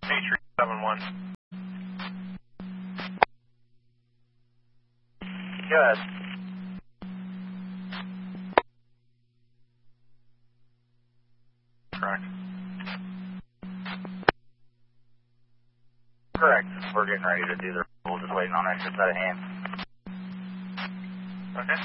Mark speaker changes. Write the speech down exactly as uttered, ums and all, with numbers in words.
Speaker 1: Matrix seven one.
Speaker 2: Good.
Speaker 1: Correct.
Speaker 2: Correct. We're getting ready to do the, we're just waiting on extra set of hands.
Speaker 1: Okay.